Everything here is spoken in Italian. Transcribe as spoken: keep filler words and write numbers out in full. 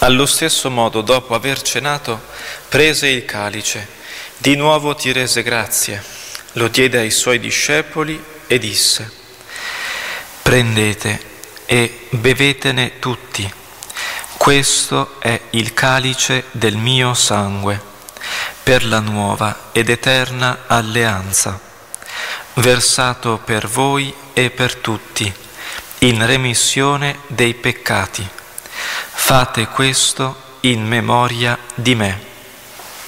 Allo stesso modo, dopo aver cenato, prese il calice, di nuovo ti rese grazie, lo diede ai suoi discepoli e disse: prendete e bevetene tutti, questo è il calice del mio sangue, per la nuova ed eterna alleanza, versato per voi e per tutti, in remissione dei peccati. Fate questo in memoria di me.